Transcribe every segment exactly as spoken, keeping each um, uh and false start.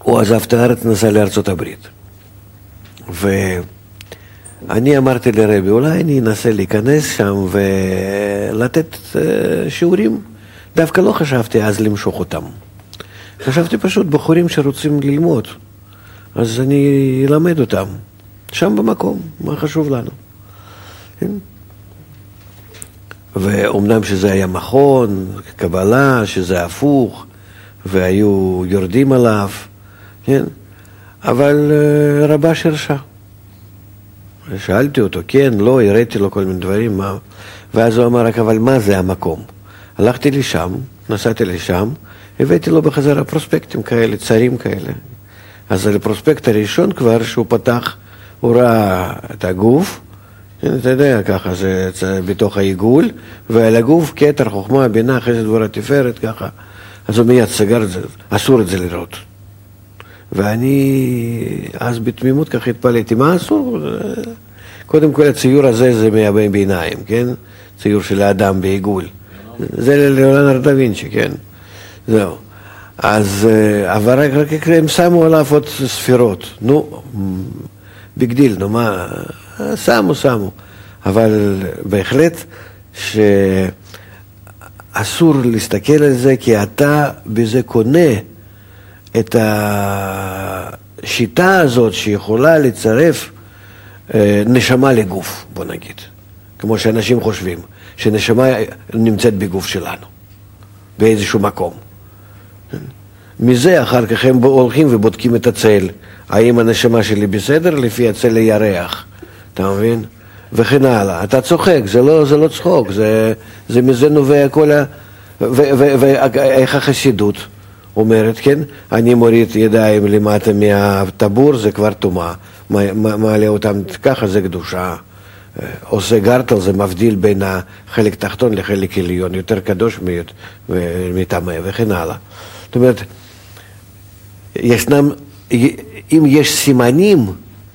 הוא עזב את הארץ, נסע לארצות הברית. ואני אמרתי לרבי, אולי אני אנסה להיכנס שם ולתת שיעורים. דווקא לא חשבתי אז למשוך אותם. חשבתי פשוט בחורים שרוצים ללמוד. אז אני אלמד אותם. שם במקום, מה חשוב לנו. ואומנם שזה היה מכון, קבלה, שזה הפוך, והיו יורדים עליו, כן? אבל רבש הרשה. שאלתי אותו, כן, לא, הראיתי לו כל מיני דברים, מה? ואז הוא אמר, אבל מה זה המקום? הלכתי לשם, נסעתי לשם, הבאתי לו בחזרה פרוספקטים כאלה, צרים כאלה. אז על הפרוספקט הראשון כבר, שהוא פתח, הוא ראה את הגוף, אתה יודע, ככה, זה בתוך העיגול, ועל הגוף, כתר, חוכמה, בינה, חסד דבורה תפארת, ככה. אז הוא מיד סגר את זה, אסור את זה לראות. ואני אז בתמימות ככה התפלאתי, מה אסור? קודם כל הציור הזה זה מהבן בעיניים, כן? ציור של האדם בעיגול. זה ליאונרדו דה וינצ'י, כן? זהו. אז, אבל רק, רק הם שמו עליו עוד ספירות. נו, בגדיל, נו מה, שמו, שמו. אבל בהחלט שאסור להסתכל על זה, כי אתה בזה קונה את השיטה הזאת שיכולה לצרף נשמה לגוף, בוא נגיד. כמו שאנשים חושבים, שנשמה נמצאת בגוף שלנו, באיזשהו מקום. מזה אחר כך הם הולכים ובודקים את הצל. האם הנשמה שלי בסדר? לפי הצל הירח. אתה מבין? וכן הלאה. אתה צוחק, זה לא, זה לא צחוק, זה, זה מזה נובע כל ה... ואיך החסידות אומרת, כן? אני מוריד ידיים למטה מהטבור, זה כבר טומאה. מעלה אותם ככה, זה קדושה. עושה גרטל, זה מבדיל בין החלק תחתון לחלק עליון, יותר קדוש מטמא וכן הלאה. זאת אומרת, ישנם, אם יש סימנים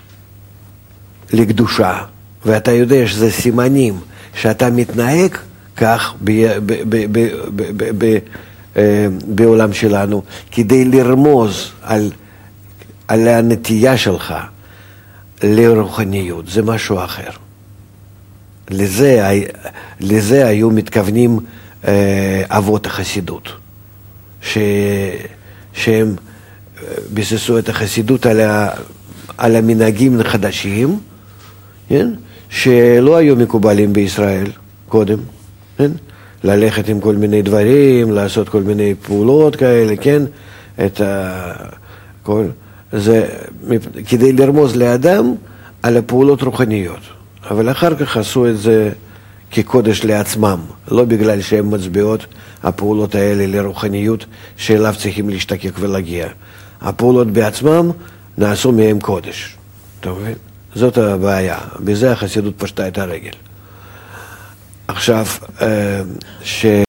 לקדושה, ואתה יודע שזה סימנים שאתה מתנהג כך ב, ב, ב, ב, ב, ב, ב, בעולם שלנו, כדי לרמוז על, על הנטייה שלך לרוחניות, זה משהו אחר. לזה, לזה היו מתכוונים אבות החסידות, ש, שהם ביססו את החסידות על, ה, על המנהגים החדשים, כן? שלא היו מקובלים בישראל קודם, כן? ללכת עם כל מיני דברים, לעשות כל מיני פעולות כאלה, כן? את ה, כל, זה, כדי לרמוז לאדם על הפעולות רוחניות. אבל אחר כך עשו את זה כקודש לעצמם, לא בגלל שהן מצביעות הפעולות האלה לרוחניות שאליו צריכים להשתקק ולהגיע. הפעולות בעצמם נעשו מהם קודש. אתה מבין? זאת הבעיה. בזה החסידות פשטה את הרגל. עכשיו, ש...